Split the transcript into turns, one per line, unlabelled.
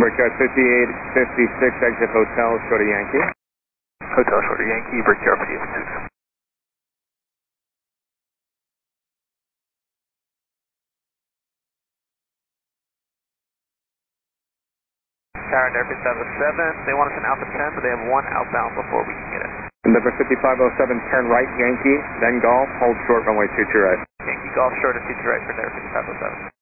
Brickyard 5856, exit Hotel, short of Yankee.
Hotel short of Yankee, Brickyard 5856. Tower and Airfield 507, they want us in Alpha 10, but they have one outbound before we can get it.
Number 5507, turn right, Yankee, then Golf, hold short, runway 22 right.
Yankee Golf short of 22 right for Airfield 507.